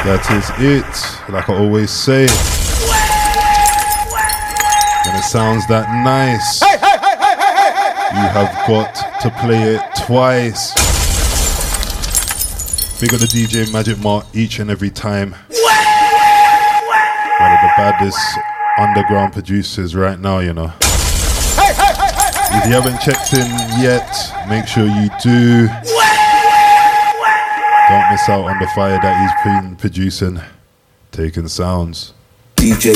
That is it. Like I always say, when it sounds that nice, you have got to play it twice. Big up the DJ Magic Mark each and every time. One of the baddest underground producers right now, you know. If you haven't checked in yet, make sure you do. Don't miss out on the fire that he's been producing. Taking sounds. DJ